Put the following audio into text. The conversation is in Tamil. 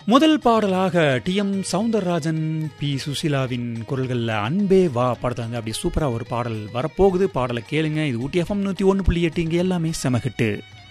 முதல் பாடலாக டி.எம். சௌந்தரராஜன், பி. சுசீலாவின் குரல்களில் அன்பே வா படத்தை அப்படி சூப்பராக ஒரு பாடல் வரப்போகுது. பாடலை கேளுங்க. இது ஊட்டி FM 101.8, இங்கே எல்லாமே செம ஹிட்டு.